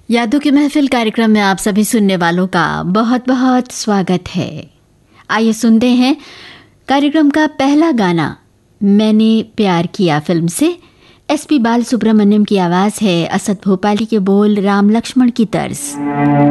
यादों की महफिल कार्यक्रम में आप सभी सुनने वालों का बहुत बहुत स्वागत है। आइए सुनते हैं कार्यक्रम का पहला गाना मैंने प्यार किया फिल्म से। एसपी बालसुब्रमण्यम की आवाज़ है, असद भोपाली के बोल, राम लक्ष्मण की तर्ज।